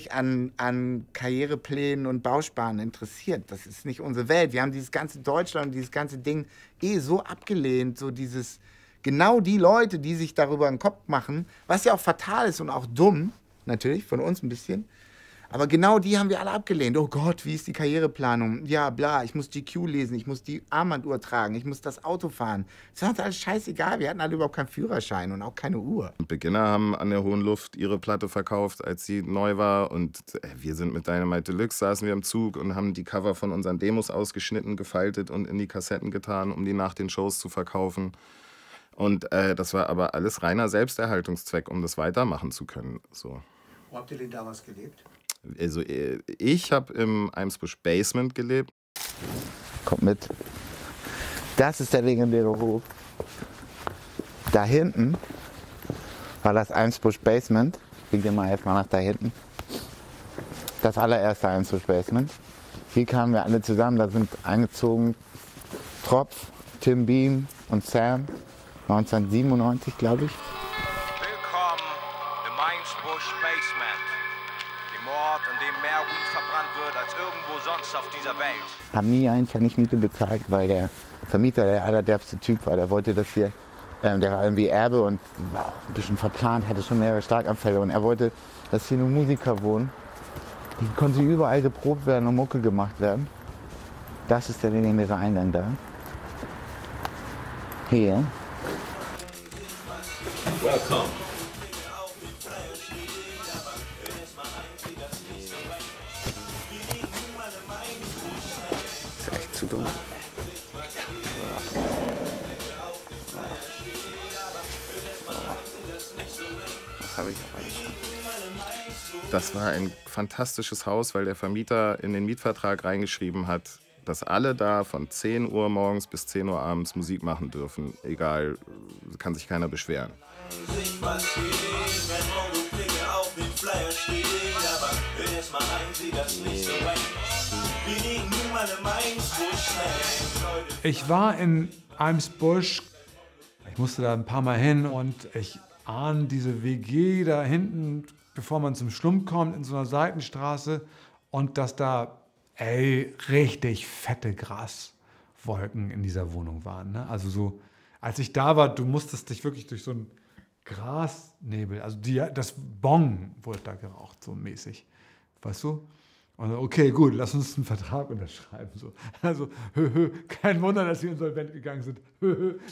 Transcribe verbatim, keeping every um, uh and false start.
nicht an, an Karriereplänen und Bausparen interessiert. Das ist nicht unsere Welt. Wir haben dieses ganze Deutschland, dieses ganze Ding eh so abgelehnt, so dieses, genau die Leute, die sich darüber einen Kopf machen, was ja auch fatal ist und auch dumm, natürlich, von uns ein bisschen. Aber genau die haben wir alle abgelehnt. Oh Gott, wie ist die Karriereplanung? Ja, bla, ich muss G Q lesen, ich muss die Armbanduhr tragen, ich muss das Auto fahren. Das war uns alles scheißegal, wir hatten alle überhaupt keinen Führerschein und auch keine Uhr. Beginner haben an der Hohen Luft ihre Platte verkauft, als sie neu war. Und wir sind mit Dynamite Deluxe, saßen wir im Zug und haben die Cover von unseren Demos ausgeschnitten, gefaltet und in die Kassetten getan, um die nach den Shows zu verkaufen. Und äh, das war aber alles reiner Selbsterhaltungszweck, um das weitermachen zu können. So. Wo habt ihr denn damals gelebt? Also ich habe im Eimsbusch Basement gelebt. Kommt mit. Das ist der legendäre Hof. Da hinten war das Eimsbusch Basement. Ich gehe mal erstmal nach da hinten. Das allererste Eimsbusch Basement. Hier kamen wir alle zusammen. Da sind eingezogen Tropf, Tim Beam und Sam. neunzehnhundertsiebenundneunzig, glaube ich. Willkommen im Eimsbusch Basement. Dem Ort, an dem mehr Weed verbrannt wird als irgendwo sonst auf dieser Welt. Hab nie einen Pfennig Miete bezahlt, weil der Vermieter der allerderbste Typ war. Der wollte das hier, ähm, der war irgendwie Erbe und war auch ein bisschen verplant, hatte schon mehrere Starkanfälle. Und er wollte, dass hier nur Musiker wohnen. Die konnten überall geprobt werden und Mucke gemacht werden. Das ist der legendäre Eingang da. Hier. Welcome. Das ist echt zu dumm. Was habe ich alles? Das war ein fantastisches Haus, weil der Vermieter in den Mietvertrag reingeschrieben hat, dass alle da von zehn Uhr morgens bis zehn Uhr abends Musik machen dürfen. Egal, kann sich keiner beschweren. Ich war in Eimsbusch, ich musste da ein paar Mal hin und ich ahne diese W G da hinten, bevor man zum Schlump kommt, in so einer Seitenstraße und dass da, ey, richtig fette Graswolken in dieser Wohnung waren. Ne? Also so, als ich da war, du musstest dich wirklich durch so einen Grasnebel, also die, das Bong wurde da geraucht, so mäßig, weißt du? Und okay, gut, lass uns einen Vertrag unterschreiben. So. Also, hö, hö, kein Wunder, dass sie insolvent gegangen sind. Hö, hö.